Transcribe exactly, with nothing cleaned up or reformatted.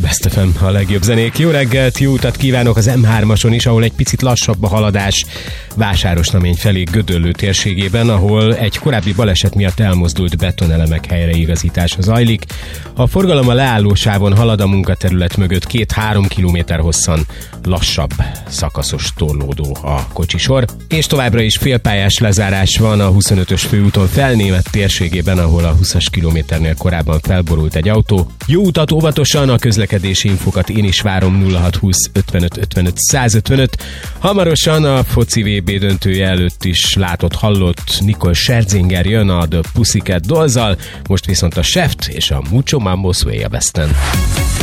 Best ef em, a legjobb zenék. Jó reggelt, jó utat kívánok az em hármason is, ahol egy picit lassabb a haladás Vásárosnamény felé Gödöllő térségében, ahol egy korábbi baleset miatt elmozdult betonelemek helyreigazítása zajlik. A forgalom a leállósávon halad, a munkaterület mögött két-három kilométer hosszan lassabb szakaszos torlódó a kocsisor, és továbbra is félpályás lezárás van a huszonötös főúton Felnémet térségében, ahol a húszas kilométernél korábban felborult egy autó. Jó utat, óvatosan, a közlekedési infokat én is várom. Nulla hat húsz ötvenöt ötvenöt százötvenöt. Hamarosan a foci vé bé döntője előtt is látott, hallott Nicole Scherzinger jön a The Pussycat Dollzzal, most viszont a Shaft és a Mucho Mambo Sway a Besten.